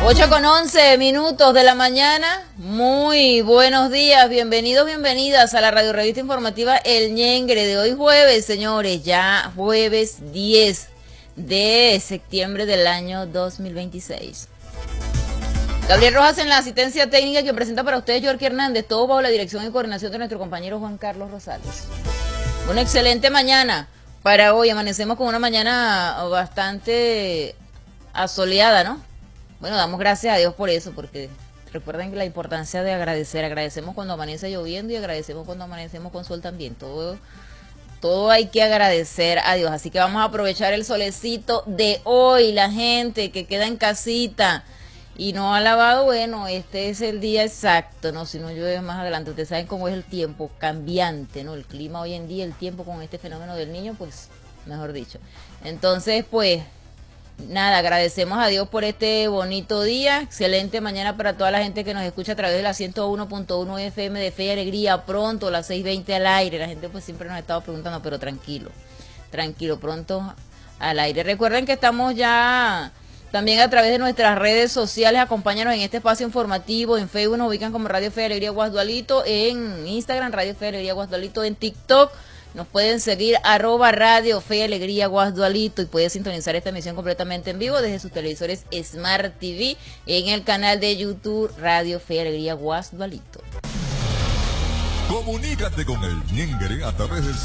8:11 de la mañana. Muy buenos días, bienvenidos, bienvenidas a la radio revista informativa El Ñengre de hoy jueves, señores, ya jueves 10 de septiembre del año 2026. Gabriel Rojas en la asistencia técnica, que presenta para ustedes Yorky Hernández, todo bajo la dirección y coordinación de nuestro compañero Juan Carlos Rosales. Una excelente mañana para hoy, amanecemos con una mañana bastante asoleada, ¿no? Bueno, damos gracias a Dios por eso, porque recuerden la importancia de agradecer. Agradecemos cuando amanece lloviendo y agradecemos cuando amanecemos con sol también. Todo hay que agradecer a Dios. Así que vamos a aprovechar el solecito de hoy. La gente que queda en casita y no ha lavado, bueno, este es el día exacto, ¿no? Si no llueve más adelante. Ustedes saben cómo es el tiempo cambiante, ¿no? El clima hoy en día, el tiempo con este fenómeno del niño, pues, mejor dicho. Entonces, pues, nada, agradecemos a Dios por este bonito día. Excelente mañana para toda la gente que nos escucha a través de la 101.1 FM de Fe y Alegría. Pronto, las 6:20 al aire. La gente pues siempre nos ha estado preguntando, pero tranquilo, pronto al aire. Recuerden que estamos ya también a través de nuestras redes sociales. Acompáñanos en este espacio informativo. En Facebook nos ubican como Radio Fe y Alegría Guasdualito. En Instagram, Radio Fe y Alegría Guasdualito. En TikTok nos pueden seguir @Radio Fe y Alegría Guasdualito y puede sintonizar esta emisión completamente en vivo desde sus televisores Smart TV en el canal de YouTube Radio Fe y Alegría Guasdualito. Comunícate con el Ñengre a través del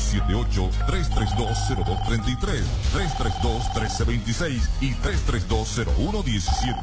0278-332-0233, 332-1326 y 332-0117.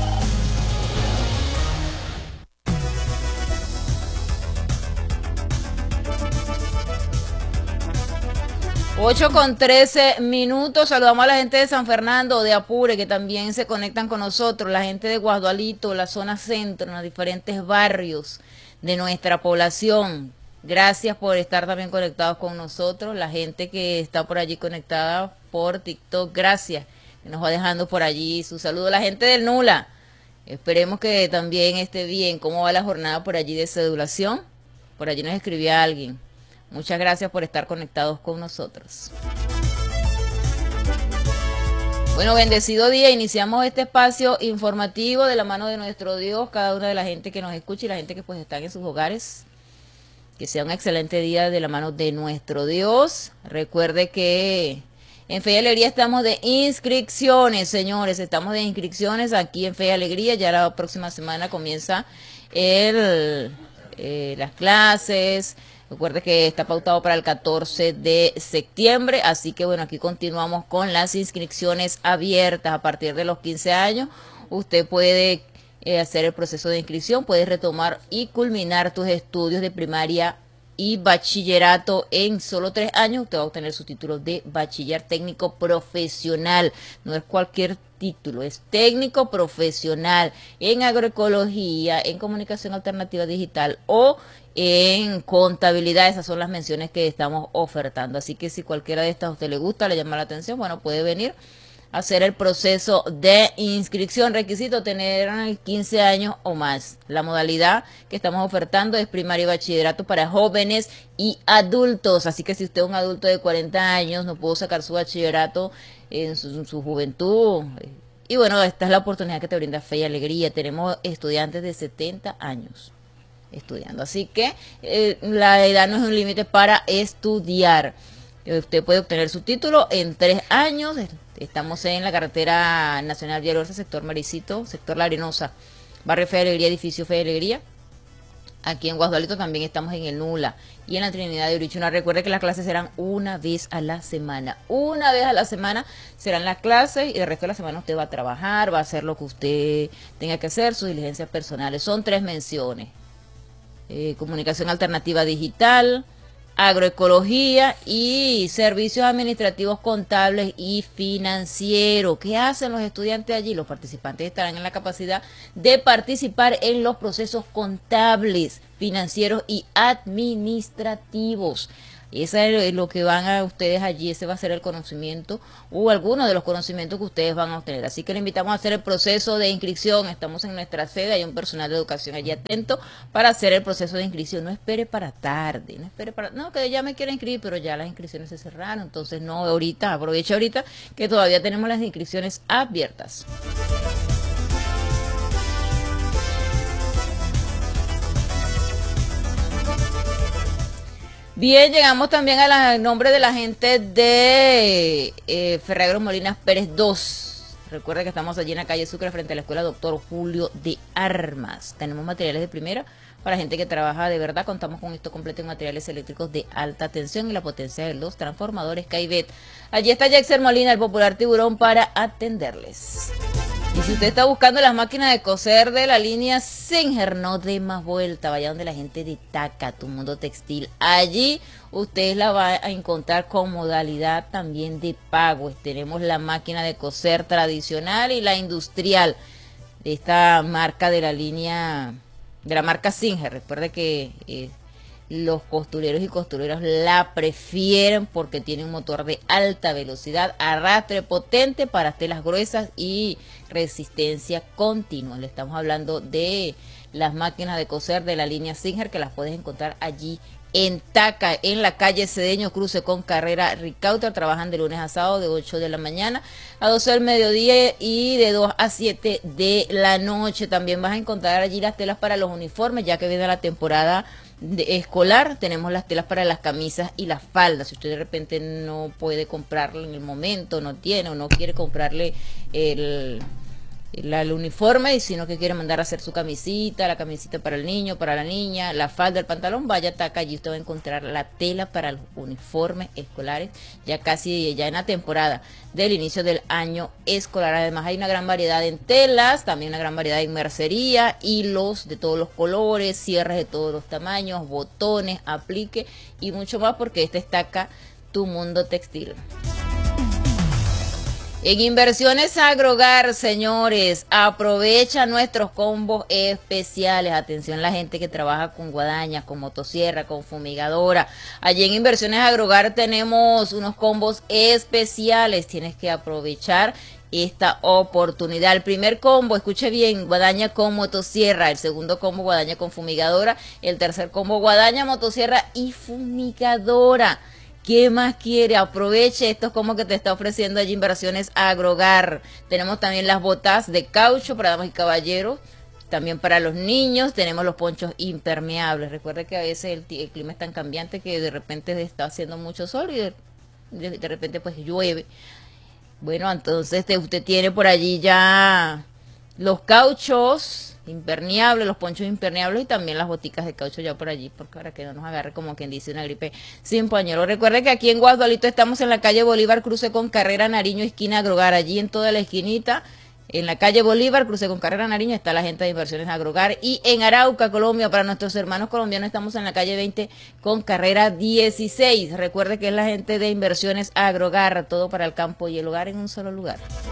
8:13. Saludamos a la gente de San Fernando, de Apure, que también se conectan con nosotros, la gente de Guasdualito, la zona centro, en los diferentes barrios de nuestra población. Gracias por estar también conectados con nosotros, la gente que está por allí conectada por TikTok, gracias, que nos va dejando por allí su saludo. La gente del Nula, esperemos que también esté bien. ¿Cómo va la jornada por allí de cedulación? Por allí nos escribía alguien. Muchas gracias por estar conectados con nosotros. Bueno, bendecido día. Iniciamos este espacio informativo de la mano de nuestro Dios, cada una de la gente que nos escucha y la gente que pues están en sus hogares. Que sea un excelente día de la mano de nuestro Dios. Recuerde que en Fe y Alegría estamos de inscripciones, señores. Estamos de inscripciones aquí en Fe y Alegría. Ya la próxima semana comienza las clases. Recuerde que está pautado para el 14 de septiembre, así que bueno, aquí continuamos con las inscripciones abiertas a partir de los 15 años. Usted puede hacer el proceso de inscripción, puede retomar y culminar tus estudios de primaria y bachillerato en solo 3 años. Usted va a obtener su título de bachiller técnico profesional. No es cualquier título, es técnico profesional en agroecología, en comunicación alternativa digital o en contabilidad. Esas son las menciones que estamos ofertando. Así que si cualquiera de estas a usted le gusta, le llama la atención, bueno, puede venir a hacer el proceso de inscripción. Requisito tener 15 años o más. La modalidad que estamos ofertando es primaria y bachillerato para jóvenes y adultos. Así que si usted es un adulto de 40 años, no pudo sacar su bachillerato en su juventud. Y bueno, esta es la oportunidad que te brinda Fe y Alegría. Tenemos estudiantes de 70 años estudiando. Así que la edad no es un límite para estudiar. Usted puede obtener su título en 3 años. Estamos en la carretera nacional Villarrosa, sector Maricito, sector La Arenosa, barrio Fe y Alegría, edificio Fe y Alegría. Aquí en Guasdualito también estamos en el Nula y en la Trinidad de Urichuna. Recuerde que las clases serán una vez a la semana. Una vez a la semana serán las clases y el resto de la semana usted va a trabajar, va a hacer lo que usted tenga que hacer, sus diligencias personales. Son 3 menciones. Comunicación alternativa digital, agroecología y servicios administrativos contables y financieros. ¿Qué hacen los estudiantes allí? Los participantes estarán en la capacidad de participar en los procesos contables, financieros y administrativos. Eso es lo que van a ustedes allí, ese va a ser el conocimiento o algunos de los conocimientos que ustedes van a obtener. Así que le invitamos a hacer el proceso de inscripción. Estamos en nuestra sede, hay un personal de educación allí atento para hacer el proceso de inscripción. No espere para tarde, no, que ya me quiero inscribir, pero ya las inscripciones se cerraron. Entonces no, aproveche ahorita que todavía tenemos las inscripciones abiertas. Bien, llegamos también al nombre de la gente de Ferragros Molinas Pérez 2. Recuerda que estamos allí en la calle Sucre frente a la escuela Doctor Julio de Armas. Tenemos materiales de primera para gente que trabaja de verdad. Contamos con esto completo en materiales eléctricos de alta tensión y la potencia de los transformadores Caibet. Allí está Jaxer Molina, el popular tiburón, para atenderles. Y si usted está buscando las máquinas de coser de la línea Singer, no dé más vuelta, vaya donde la gente de Taca, Tu Mundo Textil. Allí usted la va a encontrar con modalidad también de pago. Tenemos la máquina de coser tradicional y la industrial de esta marca de la línea, de la marca Singer. Recuerde que los costureros y costureras la prefieren porque tiene un motor de alta velocidad, arrastre potente para telas gruesas y resistencia continua. Le estamos hablando de las máquinas de coser de la línea Singer, que las puedes encontrar allí en Taca, en la calle Cedeño, cruce con carrera Ricauta. Trabajan de lunes a sábado de 8 de la mañana a 12 del mediodía y de 2 a 7 de la noche. También vas a encontrar allí las telas para los uniformes, ya que viene la temporada escolar. Tenemos las telas para las camisas y las faldas. Si usted de repente no puede comprarlo en el momento, no tiene o no quiere comprarle el uniforme, sino que quiere mandar a hacer su camisita, la camisita para el niño, para la niña, la falda, el pantalón, vaya a Taca, allí usted va a encontrar la tela para los uniformes escolares, ya casi ya en la temporada del inicio del año escolar. Además hay una gran variedad en telas, también una gran variedad en mercería, hilos de todos los colores, cierres de todos los tamaños, botones, aplique y mucho más, porque este es Taca, Tu Mundo Textil. En Inversiones Agrogar, señores, aprovecha nuestros combos especiales. Atención la gente que trabaja con guadañas, con motosierra, con fumigadora. Allí en Inversiones Agrogar tenemos unos combos especiales. Tienes que aprovechar esta oportunidad. El primer combo, escuche bien, guadaña con motosierra. El segundo combo, guadaña con fumigadora. El tercer combo, guadaña, motosierra y fumigadora. ¿Qué más quiere? Aproveche estos como que te está ofreciendo allí Inversiones Agrogar. Tenemos también las botas de caucho para damas y caballeros. También para los niños tenemos los ponchos impermeables. Recuerde que a veces el clima es tan cambiante que de repente está haciendo mucho sol y de repente pues llueve. Bueno, entonces usted tiene por allí ya los cauchos impermeables, los ponchos impermeables y también las boticas de caucho ya por allí, porque para que no nos agarre como quien dice una gripe sin pañuelo. Recuerde que aquí en Guasdualito estamos en la calle Bolívar, cruce con carrera Nariño, esquina Agrogar. Allí en toda la esquinita, en la calle Bolívar, cruce con carrera Nariño, está la gente de Inversiones Agrogar. Y en Arauca, Colombia, para nuestros hermanos colombianos, estamos en la calle 20 con carrera 16. Recuerde que es la gente de Inversiones Agrogar, todo para el campo y el hogar en un solo lugar.